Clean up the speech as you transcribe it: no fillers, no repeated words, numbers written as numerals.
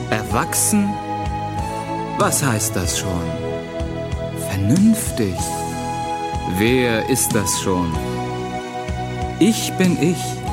Erwachsen? Was heißt das schon? Vernünftig? Wer ist das schon? Ich bin ich.